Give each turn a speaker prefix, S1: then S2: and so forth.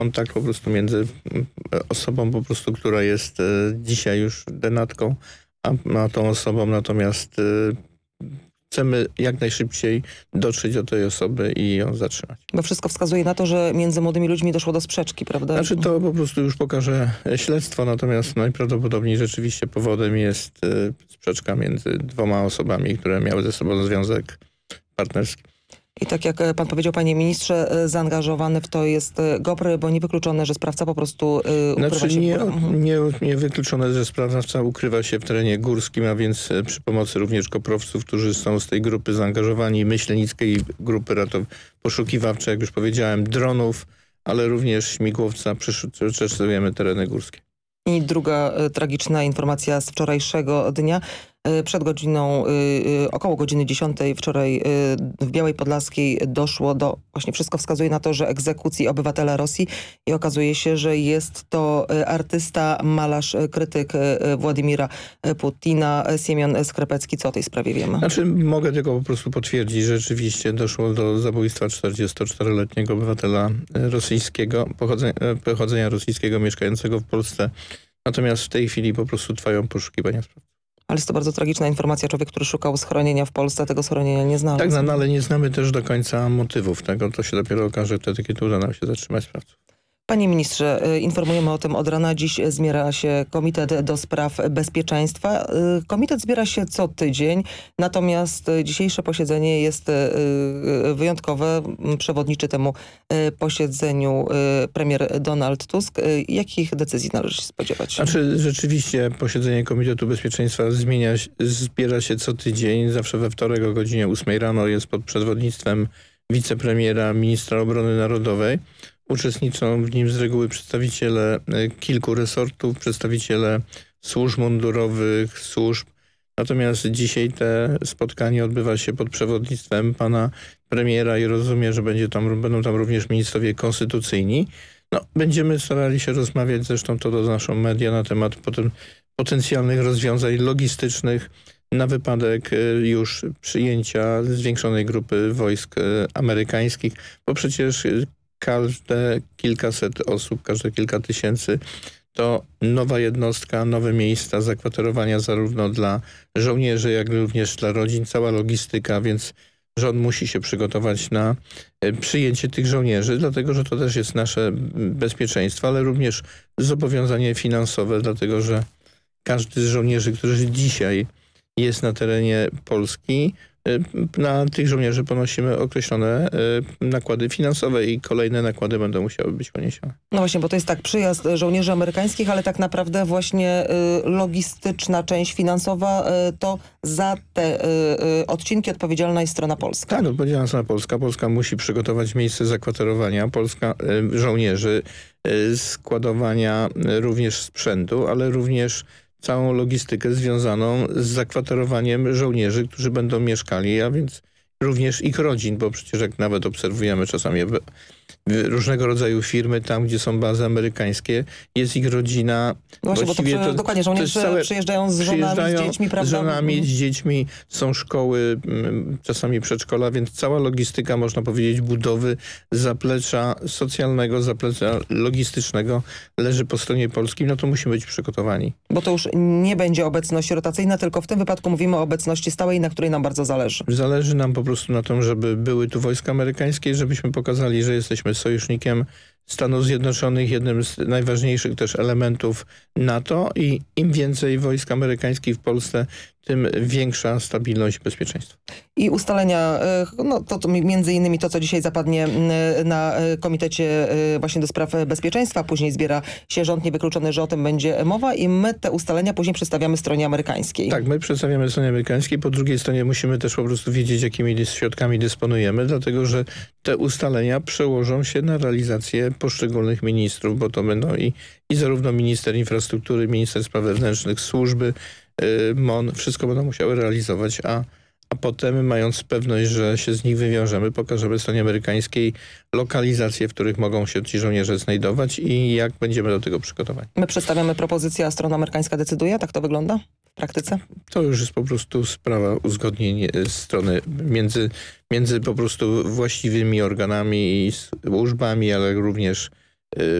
S1: kontakt po prostu między osobą po prostu, która jest dzisiaj już denatką, a tą osobą, natomiast chcemy jak najszybciej dotrzeć do tej osoby i ją zatrzymać.
S2: Bo wszystko wskazuje na to, że między młodymi ludźmi doszło do sprzeczki, prawda?
S1: Znaczy to po prostu już pokaże śledztwo, natomiast najprawdopodobniej rzeczywiście powodem jest sprzeczka między dwoma osobami, które miały ze sobą związek partnerski.
S2: I tak jak pan powiedział, panie ministrze, zaangażowany w to jest GOPR, bo niewykluczone, że sprawca po prostu ukrywa się w górach.
S1: Nie wykluczone, że sprawca ukrywa się w terenie górskim, a więc przy pomocy również koprowców, którzy są z tej grupy zaangażowani, myślenickiej grupy poszukiwawczej, jak już powiedziałem, dronów, ale również śmigłowca, przeszukujemy tereny górskie.
S2: I druga tragiczna informacja z wczorajszego dnia. Przed godziną, około godziny 10 wczoraj w Białej Podlaskiej doszło do, właśnie wszystko wskazuje na to, że egzekucji obywatela Rosji i okazuje się, że jest to artysta, malarz, krytyk Władimira Putina, Siemion Skrepecki. Co o tej sprawie wiemy?
S1: Znaczy mogę tylko po prostu potwierdzić, że rzeczywiście doszło do zabójstwa 44-letniego obywatela rosyjskiego, pochodzenia rosyjskiego, mieszkającego w Polsce. Natomiast w tej chwili po prostu trwają poszukiwania sprawców.
S2: Ale jest to bardzo tragiczna informacja. Człowiek, który szukał schronienia w Polsce, tego schronienia nie znalazł.
S1: Tak, no, ale nie znamy też do końca motywów tego. To się dopiero okaże wtedy, kiedy uda nam się zatrzymać sprawców.
S2: Panie ministrze, informujemy o tym od rana. Dziś zbiera się Komitet do Spraw Bezpieczeństwa. Komitet zbiera się co tydzień, natomiast dzisiejsze posiedzenie jest wyjątkowe. Przewodniczy temu posiedzeniu premier Donald Tusk. Jakich decyzji należy się spodziewać?
S1: Znaczy rzeczywiście posiedzenie Komitetu Bezpieczeństwa zbiera się co tydzień. Zawsze we wtorek o godzinie 8 rano jest pod przewodnictwem wicepremiera, ministra obrony narodowej. Uczestniczą w nim z reguły przedstawiciele kilku resortów, przedstawiciele służb mundurowych, służb. Natomiast dzisiaj te spotkanie odbywa się pod przewodnictwem pana premiera i rozumiem, że będą tam również ministrowie konstytucyjni. No, będziemy starali się rozmawiać, zresztą to donoszą media, na temat potencjalnych rozwiązań logistycznych na wypadek już przyjęcia zwiększonej grupy wojsk amerykańskich, bo przecież każde kilkaset osób, każde kilka tysięcy to nowa jednostka, nowe miejsca zakwaterowania zarówno dla żołnierzy, jak również dla rodzin, cała logistyka, więc rząd musi się przygotować na przyjęcie tych żołnierzy, dlatego że to też jest nasze bezpieczeństwo, ale również zobowiązanie finansowe, dlatego że każdy z żołnierzy, który dzisiaj jest na terenie Polski, na tych żołnierzy ponosimy określone nakłady finansowe i kolejne nakłady będą musiały być poniesione.
S2: No właśnie, bo to jest tak, przyjazd żołnierzy amerykańskich, ale tak naprawdę właśnie logistyczna część finansowa, to za te odcinki odpowiedzialna jest strona polska.
S1: Tak, odpowiedzialna strona polska. Polska musi przygotować miejsce zakwaterowania żołnierzy, składowania również sprzętu, ale również całą logistykę związaną z zakwaterowaniem żołnierzy, którzy będą mieszkali, a więc również ich rodzin, bo przecież jak nawet obserwujemy czasami różnego rodzaju firmy, tam gdzie są bazy amerykańskie, jest ich rodzina.
S2: No właśnie, bo dokładnie, żołnierze przyjeżdżają z żonami, z dziećmi, prawda?
S1: Z żonami, z dziećmi, są szkoły, czasami przedszkola, więc cała logistyka, można powiedzieć, budowy zaplecza socjalnego, zaplecza logistycznego leży po stronie polskiej, no to musimy być przygotowani.
S2: Bo to już nie będzie obecność rotacyjna, tylko w tym wypadku mówimy o obecności stałej, na której nam bardzo zależy.
S1: Zależy nam po prostu na tym, żeby były tu wojska amerykańskie, żebyśmy pokazali, że jesteśmy sojusznikiem Stanów Zjednoczonych, jednym z najważniejszych też elementów NATO i im więcej wojsk amerykańskich w Polsce, tym większa stabilność i bezpieczeństwo.
S2: I ustalenia, no to między innymi to, co dzisiaj zapadnie na Komitecie właśnie do spraw bezpieczeństwa. Później zbiera się rząd, niewykluczone, że o tym będzie mowa i my te ustalenia później przedstawiamy stronie amerykańskiej.
S1: Tak, my przedstawiamy stronie amerykańskiej. Po drugiej stronie musimy też po prostu wiedzieć, jakimi środkami dysponujemy, dlatego że te ustalenia przełożą się na realizację poszczególnych ministrów, bo to będą i zarówno minister infrastruktury, minister spraw wewnętrznych, służby, MON, wszystko będą musiały realizować, a potem, mając pewność, że się z nich wywiążemy, pokażemy stronie amerykańskiej lokalizacje, w których mogą się ci żołnierze znajdować i jak będziemy do tego przygotowani.
S2: My przedstawiamy propozycję, a strona amerykańska decyduje? Tak to wygląda w praktyce?
S1: To już jest po prostu sprawa uzgodnień strony między po prostu właściwymi organami i służbami, ale również